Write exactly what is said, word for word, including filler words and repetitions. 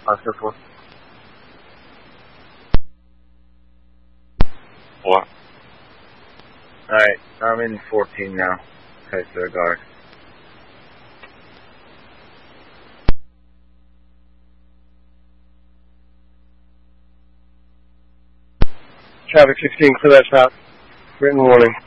Oscar four. What? Alright, I'm in fourteen now. Okay, so guard. Traffic sixteen, clear that stop. Written warning.